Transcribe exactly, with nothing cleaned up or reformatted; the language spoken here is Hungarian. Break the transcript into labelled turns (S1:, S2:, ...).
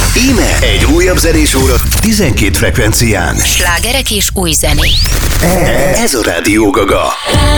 S1: Íme egy újabb zenés óra tizenkét frekvencián.
S2: Slágerek és új zenék.
S1: Ez a Rádió Gaga.